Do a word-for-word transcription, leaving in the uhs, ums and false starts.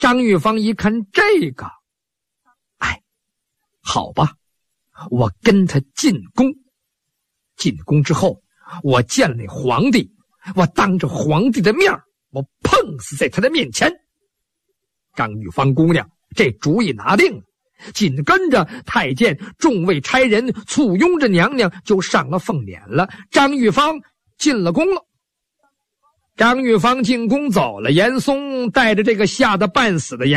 张玉芳一看这个，哎，好吧，我跟他进宫。进宫之后，我见了皇帝，我当着皇帝的面，我碰死在他的面前。张玉芳姑娘这主意拿定了，紧跟着太监众位差人簇拥着娘娘就上了凤辇了。张玉芳进了宫了。张玉芳进宫走了，严嵩带着这个吓得半死的严